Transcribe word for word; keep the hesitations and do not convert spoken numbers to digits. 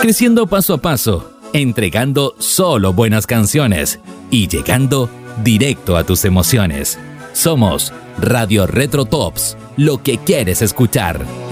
creciendo paso a paso, entregando solo buenas canciones y llegando directo a tus emociones. Somos Radio Retro Tops, lo que quieres escuchar.